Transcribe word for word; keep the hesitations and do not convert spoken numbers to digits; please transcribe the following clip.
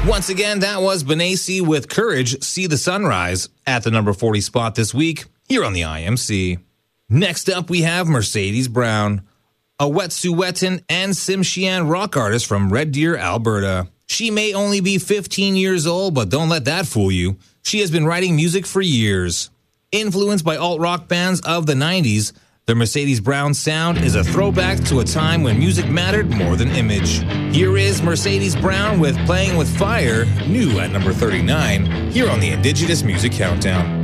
Once again, that was Benassi with Courage, See the Sunrise at the number forty spot this week here on the I M C. Next up, we have Mercedes Brown, a Wet'suwet'en and Tsimshian rock artist from Red Deer, Alberta. She may only be fifteen years old, but don't let that fool you. She has been writing music for years. Influenced by alt-rock bands of the nineties, the Mercedes Brown sound is a throwback to a time when music mattered more than image. Here is Mercedes Brown with Playing with Fire, new at number thirty-nine, here on the Indigenous Music Countdown.